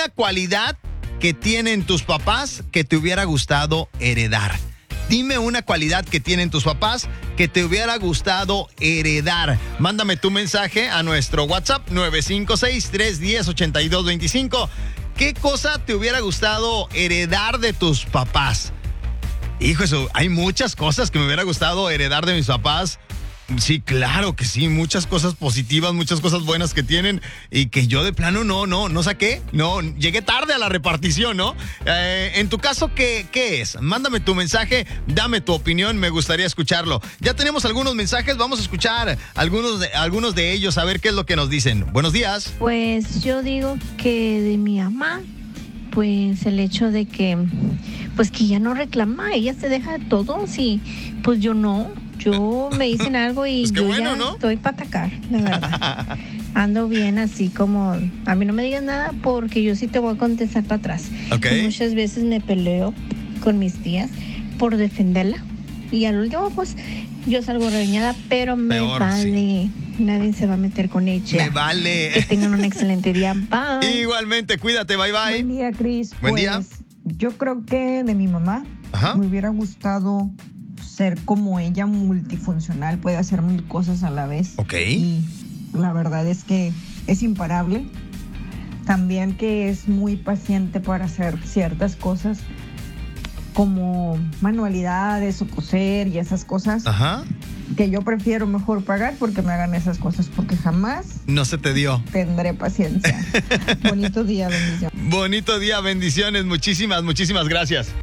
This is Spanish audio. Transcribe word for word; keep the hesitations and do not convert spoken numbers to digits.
una cualidad que tienen tus papás que te hubiera gustado heredar. Dime una cualidad que tienen tus papás que te hubiera gustado heredar. Mándame tu mensaje a nuestro WhatsApp nueve cinco seis, tres uno cero, ocho dos dos cinco. ¿Qué cosa te hubiera gustado heredar de tus papás? Hijo, eso, hay muchas cosas que me hubiera gustado heredar de mis papás. Sí, claro que sí, muchas cosas positivas, muchas cosas buenas que tienen y que yo de plano no, no, no saqué, no, llegué tarde a la repartición, ¿no? Eh, en tu caso, ¿qué, ¿qué es? Mándame tu mensaje, dame tu opinión, me gustaría escucharlo. Ya tenemos algunos mensajes, vamos a escuchar algunos de, algunos de ellos, a ver qué es lo que nos dicen. Buenos días. Pues yo digo que de mi mamá, pues el hecho de que, pues que ya no reclama, ella se deja de todo, sí, pues yo no. Yo me dicen algo y pues qué yo bueno, ya ¿no? estoy para atacar, la verdad. Ando bien así como, a mí no me digas nada porque yo sí te voy a contestar para atrás. Okay. Y muchas veces me peleo con mis tías por defenderla. Y al último, pues, yo salgo regañada, pero me Peor, vale. sí. Nadie se va a meter con ella. Me vale. Que tengan un excelente día. Bye. Igualmente, cuídate, bye bye. Buen día, Cris. Buen pues, día. Yo creo que de mi mamá Ajá. me hubiera gustado ser como ella, multifuncional, puede hacer mil cosas a la vez. Ok. Y la verdad es que es imparable. También que es muy paciente para hacer ciertas cosas como manualidades o coser y esas cosas. Ajá. Que yo prefiero mejor pagar porque me hagan esas cosas, porque jamás No se te dio. tendré paciencia. Bonito día, bendiciones. Bonito día, bendiciones, muchísimas, muchísimas gracias.